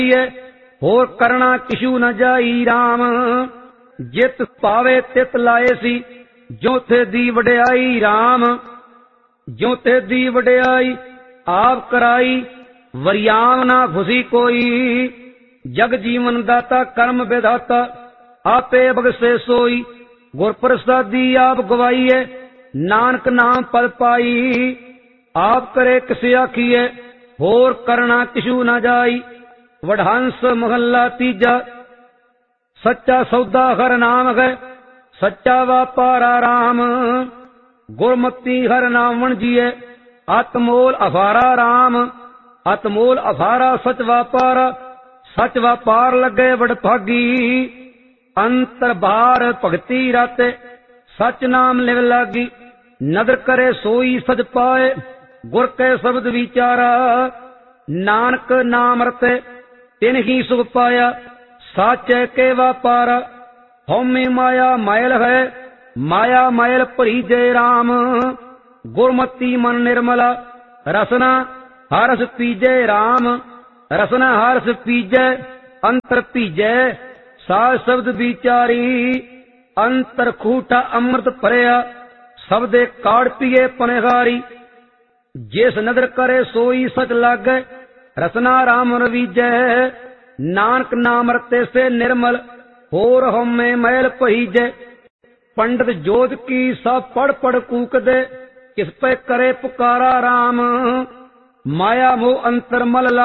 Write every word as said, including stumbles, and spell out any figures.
होर करना किशु न जाई राम। जित पावे तित लाए सी जो थे दी वड्याई राम। जो थे दी वड्याई आप कराई वरियाम ना खुशी कोई। जग जीवन दाता कर्म विधाता आपे बगसे सोई। गुर प्रसादी आप गवाईए नानक नाम पद पाई। आप करे किसे आखिए होर करना किशु न जाई। वडहंस महला तीजा। सच्चा सौदा हर नाम है सच्चा व्यापारा राम। गुरमती हर नाम वणजिए आत्मोल अफारा राम। आत्मोल अफारा सच व्यापारा सच व्यापार लगे वडभागी। अंतर बार भगती राते सच नाम लिव लागी। नदर करे सोई सच पाए गुर के शब्द विचारा। नानक नाम रते तिन ही सुख पाया साचे के व्यापारा। हौमे माया मैल है माया मैल भरी जय राम। गुरमती मन निर्मला रसना हरस पीजय राम। रसना हरस पीजय अंतर पीजय साज शब्द विचारी। अंतर खूटा अमृत भरया शब्दे काड़ पिए पनहारी। जिस नदर करे सोई सच लागे रसना राम रवीजै। नानक नाम रते से निर्मल होर हमें मैल पहीजै। पंडित जोत की सब पढ़ पढ़ कूक दे किस पे करे पुकारा राम। माया मोह अंतर मल